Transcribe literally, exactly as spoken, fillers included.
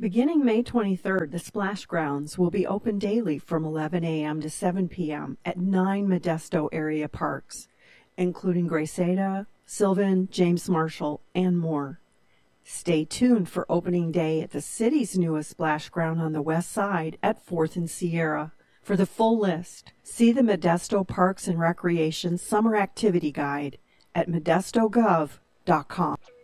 Beginning May twenty-third, the Splash Grounds will be open daily from eleven a m to seven p m at nine Modesto area parks, including Graceada, Sylvan, James Marshall, and more. Stay tuned for opening day at the city's newest splash ground on the west side at fourth and Sierra. For the full list, see the Modesto Parks and Recreation Summer Activity Guide at modesto gov dot com.